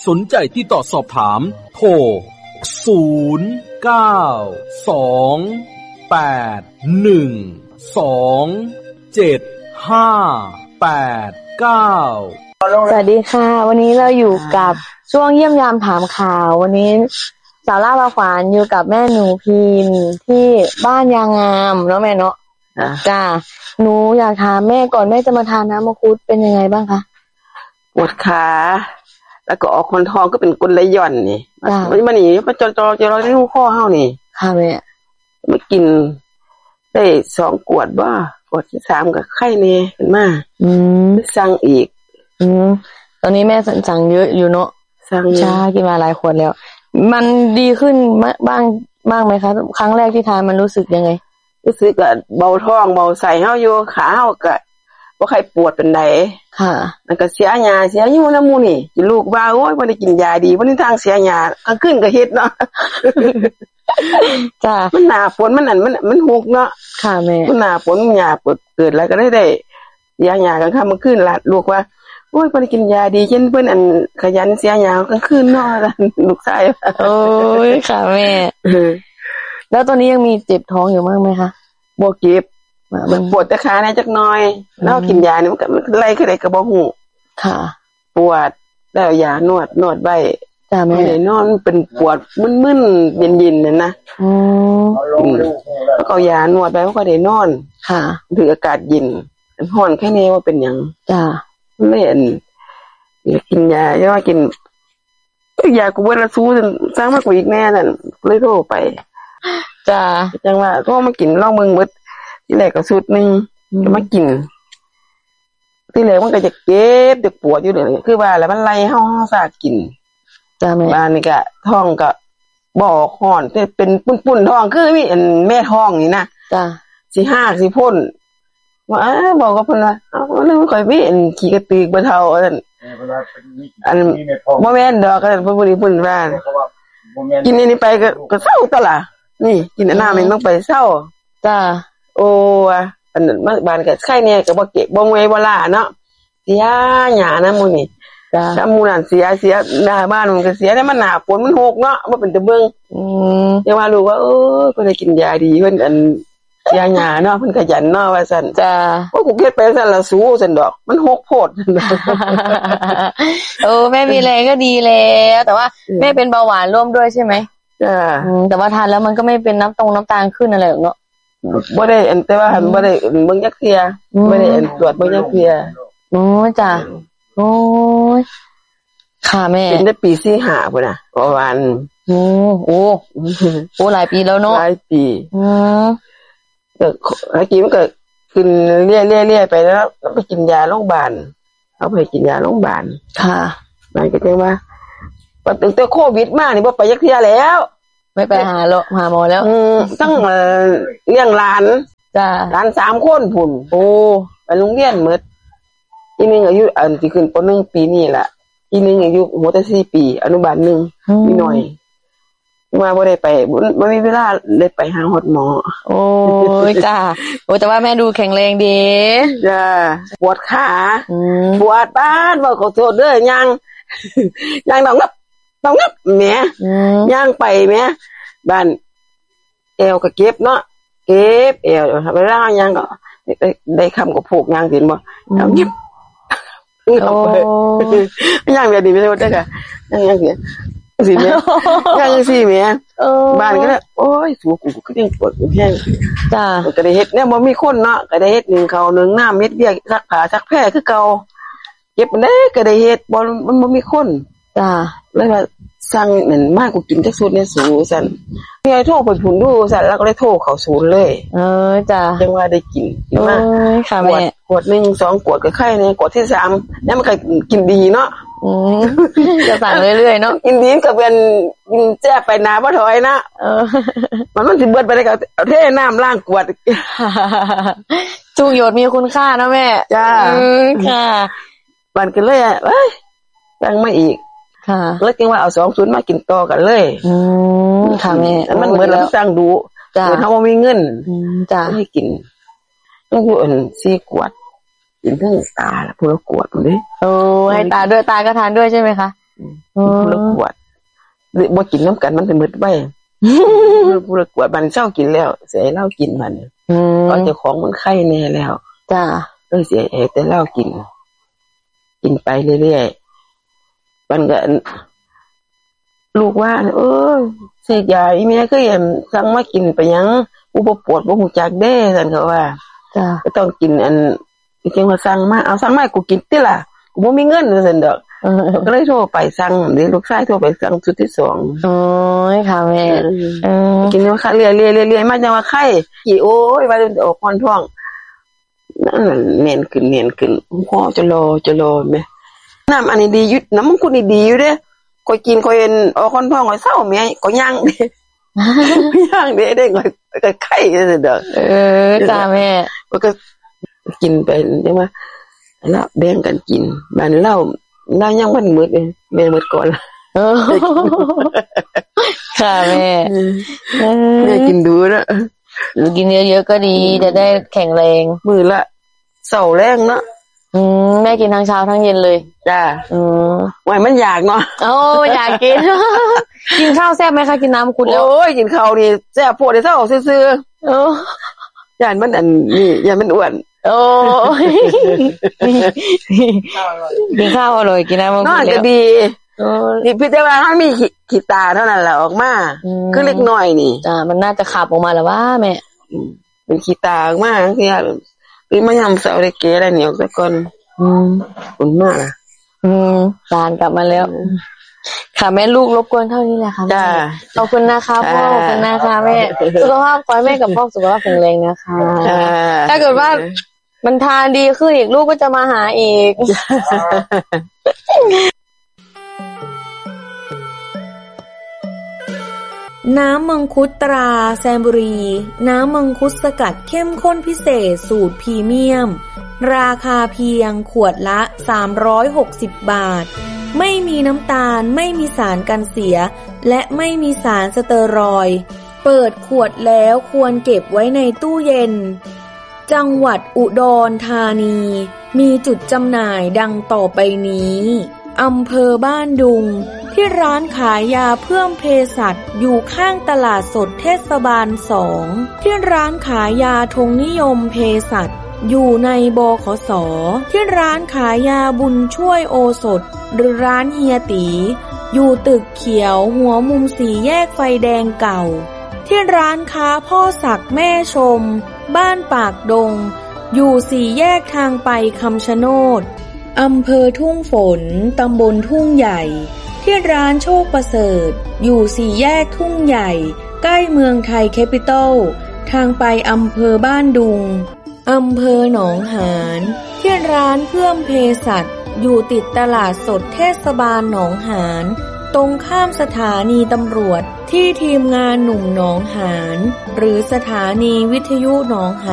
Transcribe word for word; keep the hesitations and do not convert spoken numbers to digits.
สนใจที่ต่อสอบถามโทรศูนย์ เก้า สอง แปด หนึ่ง สอง เจ็ด ห้า แปด เก้าสวัสดีค่ะวันนี้เราอยู่กับช่วงเยี่ยมยามถามข่าววันนี้สาวล่าบาขวานอยู่กับแม่หนูพิมที่บ้านยางงามเนาะแม่เนาะจ้าหนูอยากถามแม่ก่อนแม่จะมาทานน้ำมังคุดเป็นยังไงบ้างคะปวดขาแล้วก็ออกคนท้องก็เป็นกุนไหลหย่อนนี่มันมาหนีมาจอจอจะรอที่หูข้อเฮานี่ค่ะแม่ไม่กินได้สองขวดบ้ากวดที่สามกับไข้เน่เป็นมาอืมสั่งอีกอืมตอนนี้แม่สั่งเยอะอยู่เนาะสั่งชากินมาหลายขวดแล้วมันดีขึ้นบ้างบ้างไหมคะครั้งแรกที่ทานมันรู้สึกยังไงรู้สึกก็เบาท้องเบาใส่เฮาอยู่ขาเฮาก็บ่ใครปวดเป็นไดค่ะมันก็เสียยาเสียอยู่นำหมู่นี่สิลูกว่าโอ๊ยบ่ได้กินยาดีบ่ได้ทางเสียยากลางคืนก็เฮ็ดเนาะจ้ะมันหน้าฝนมันนั่นมันมันฮุกเนาะค่ะแม่มันหน้าฝนหญ้าเปิดเกิดแล้วก็ได้ได้ยาหญ้ากลางค่ำกลางคืนล่ะลูกว่าโอ๊ยบ่ได้กินยาดีเช่นเพิ่นอันขยันเสียยากลางคืนเนาะลูกชายโอ๊ยค่ะแม่แล้วตอนนี้ยังมีเจ็บท้องอยู่มั้งมั้ยคะบ่เก็บมันปวดแต่ขาแน่จักหน่อยแล้วกินยานี่มันก็ไล่คือได้ก็บ่ฮู้ค่ะปวดแล้วยานวดนวดไว้จ้ะแม่ได้นอนเป็นปวดมึนๆเย็นๆนั่นนะอืมแล้วก็ยานวดไว้มันก็ได้นอนค่ะถืออากาศเย็นร้อนแค่นี้ว่าเป็นหยังจ้ะไม่เห็นอยากกินยาย่อกินยากูเวลาสู้สร้างมากกว่าอีกแน่นั่นเลยโทรไปจ้ะจังว่าก็มากินลองเบิ่งเบิดที่แรกก็สุดนึงก็มากินที่แรกมันก็จะเจ็บจะปวดอยู่เลยคือว่าแล้วมันไล่เฮาเฮาซากินจ้ะแม่บ้านนี่ก็ท้องก็บ่ฮ้อนเป็นปุ้นๆท้องคือมีอันแม่ท้องนี่นะจ้ะสิหากสิพ่นว่าอ้าบอกกับเพิ่นว่าเอ้ามันบ่ค่อยมีอันขี้กระตือกบ่เท่าอันอันบ่แม่นดอกอันเพิ่นบ่ได้เพิ่นว่ากินนี่ไปก็ก็เศร้าตะล่ะนี่กินน้ำนี่ต้องไปเศร้าจ้ะโอ้อันนั้นบ้านก็ไข้เนี่ยก็บ่เก็บบ่เมื่อยบ่ล้าเนาะเสียหญ้านะหมู่นี่จ้ะถ้าหมู่นั้นเสียเสียหน้าบ้านมันก็เสียได้มันหน้าฝนมันหกเนาะบ่เป็นตะเบิ่งอืมยังว่าลูกว่าเออเพิ่นได้กินยาดีเพิ่นอันเสียหญ้าเนาะเพิ่นขยันเนาะว่าซั่นจ้ะโอ้กูเฮ็ดไปซั่นล่ะสู้ซั่นดอกมันหกโพดโอ้แม่มีแรงก็ดีแล้วแต่ว่าแม่เป็นเบาหวานร่วมด้วยใช่มั้ยจ้ะอืมแต่ว่าทานแล้วมันก็ไม่เป็นน้ำตรงน้ำตาลขึ้นอะไรหรอกเนาะบ่ได้อันแต่ว่าบ่ได้เบิ่งจักเที่ยบ่ได้อันตรวจเบิ่งจักเที่ยโอ้จ้ะโอ้ยค่ะแม่เป็นได้ปีสี่ห้าพุ่นน่ะประมาณโอ้โอ้โอ้หลายปีแล้วเนาะหลายปีอือก็เมื่อกี้มันก็ขึ้นเรื่อยๆๆไปแล้วแล้วไปกินยาโรงพยาบาลเอาไปกินยาโรงพยาบาลค่ะมันก็จังว่าพอตั้งแต่โควิดมานี่บ่ไปจักเที่ยแล้วไม่ไปหาหรอกหาหมอแล้วอือตั้งเลี้ยงหลานจ้ะหลานสามคนพุ่นโอ้ไปโรงเรียนหมดอีนึงอายุอันที่ขึ้นป.หนึ่ง ปีนี้ล่ะอีนึงอายุหัวแต่สี่ปีอนุบาลหนึ่งมีหน่อยมาบ่ได้ไปบ่มีเวลาได้ไปหาฮอดหมอโอ้ยจ้ะโอ้แต่ว่าแม่ดูแข็งแรงดีจ้ะปวดขาอือปวดบ้านบ่ขอโทษเด้อย่างย่างต้องงับต้องงับแหมย่างไปแหมบ้านเอวก็เก็บเนาะเก็บเอวเวลาย่างก็ได้คำก็ผูกย่างสิบ่เอาเก็บโอ้ย่างแบบนี้ไม่ได้จ้ะค่ะย่างย่างสิสิแม่ย่างสิแม่บ้านก็ได้โอ้ยสูกูก็ยังปวดแห้งจ้ะก็ได้เฮ็ดเนี่ยบ่มีคนเนาะก็ได้เฮ็ดนึ่งข้าวนึ่งน้ำเฮ็ดเวียกซักผ้าซักแพร่คือเก่าเก็บได้ก็ได้เฮ็ดบ่มันบ่มีคนจ้ะเลยว่าสั่งนั่นมากูกินจักสุดเนี่ยสูซั่นมีไอ้โทรไปพุ่นดูซั่นแล้วก็เลยโทรเข้าศูนย์เลยเออจ้ะจังว่าได้กินกินมาค่ะแม่ขวดนึงสองขวดก็ไข้เนี่ยขวดที่สามเนี่ยมันก็กินดีเนาะอือจะสั่งเรื่อยๆเนาะกินดีก็เป็นกินแซ่บไปหน้าบ่ถอยนะเออมันมันสิเบิดไปได้ก็เทน้ำล้างขวดทุกหยดมีคุณค่าเนาะแม่จ้าอือค่ะบัดกันเลยเอ้ยสั่งมาอีกค่ะแล้วจึงว่าเอาสองศูนย์มากินต่อกันเลยอืมค่ะแม่มันเหมือนเราสั่งดูจ้าเฮาบ่มีเงินอืมจ้าให้กินต้องอยู่อันสี่ขวดกินทั้งตาละพุ่นละขวดพุ่นเด้โอ้ให้ตาด้วยตาก็ทานด้วยใช่มั้ยคะผู้ละขวดบ่กินน้ำกันมันจะมืดไว้ผู้ละขวดมันเช้ากินแล้วเสียเหล้ากินมันก็เจ้าของมันไข้แน่แล้วจ้าเออเสียแต่เหล้ากินกินไปเรื่อยๆมันก็ลูกว่าเออเสียยาอีแม่ก็ยังสั่งมากินไปยังอุปปวดบ่ฮู้จักเด้ซั่นเขาว่าจ้าก็ต้องกินอันจริงๆว่าสั่งมาเอาสั่งมากูกินติล่ะกูบ่มีเงินซั่นดอกก็เลยโทรไปสั่งเดี๋ยวลูกชายโทรไปสั่งชุดที่สองโอ้ยค่ะแม่เออกินว่าค่ะเรื่อยๆๆๆมาจังว่าไข้กี่โอ้ยว่าจะออกคอนท้องนั่นน่ะเน้นขึ้นเน้นขึ้นพอจะรอจะรอแม่น้ำอันนี้ดีอยู่น้ำมังคุดนี่ดีอยู่เด้ค่อยกินค่อยเห็นออกคอนท้องค่อยเศร้าแม่ก็ย่างเด้ย่างเด้ได้ก็ไข้ซั่นดอกเออจ้าแม่ก็กินไปใช่มั้ยแล้วแบ่งกันกินบ้านเราเรายังบ่หมดเลยแม่หมดก่อนเออค่ะแม่แม่กินดูแล้วกินเยอะๆก็ดีจะได้แข็งแรงมื้อละเช้าแรงเนาะอืมแม่กินทั้งเช้าทั้งเย็นเลยจ้าอืมไว้มันอยากเนาะโอ้อยากกินกินข้าวแซ่บมั้ยคะกินน้ำคุดแล้วโอ้ยกินข้าวนี่แซ่บโพดได้เท่าซื่อๆเออย่านมันอันนี่ย่านมันอ้วนโอ้กินข้าวอร่อยกินน้ำมันน่าจะดีนี่พี่แต่ว่าถ้ามีขี้ตาเท่านั้นแหละออกมาคือเล็กน้อยนี่อ่ามันน่าจะขับออกมาแล้วว่าแม่เป็นขี้ตาออกมาคือพี่มายำเสาได้เก๋ได้เหนียวซะก่อนอืมอุ่นมากอืมหลานกลับมาแล้วค่ะแม่ลูกรบกวนเท่านี้แหละค่ะจ้าขอบคุณนะคะพ่อขอบคุณนะคะแม่สุขภาพขอให้แม่กับพ่อสุขภาพแข็งแรงนะคะถ้าเกิดว่ามันทานดีขึ้นอีกลูกก็จะมาหาอีกน้ำมังคุดตราแซมบุรีน้ำมังคุดสกัดเข้มข้นพิเศษสูตรพรีเมียมราคาเพียงขวดละสามร้อยหกสิบบาทไม่มีน้ำตาลไม่มีสารกันเสียและไม่มีสารสเตอรอยด์เปิดขวดแล้วควรเก็บไว้ในตู้เย็นจังหวัดอุดรธานีมีจุดจำหน่ายดังต่อไปนี้อำเภอบ้านดุงที่ร้านขายยาเพิ่มเภสัชอยู่ข้างตลาดสดเทศบาลสองที่ร้านขายยาธงนิยมเภสัชอยู่ในบขส.ที่ร้านขายยาบุญช่วยโอสถหรือร้านเฮียตีอยู่ตึกเขียวหัวมุมสี่แยกไฟแดงเก่าที่ร้านค้าพ่อศักดิ์แม่ชมบ้านปากดงอยู่สี่แยกทางไปคำชะโนดอำเภอทุ่งฝนตำบลทุ่งใหญ่ที่ร้านโชคประเสริฐอยู่สี่แยกทุ่งใหญ่ใกล้เมืองไทยแคปิตอลทางไปอำเภอบ้านดุงอำเภอหนองหานที่ร้านเพิ่มเภสัชอยู่ติดตลาดสดเทศบาลหนองหานตรงข้ามสถานีตำรวจที่ทีมงานหนุ่มหนองหานหรือสถานีวิทยุหนองหาน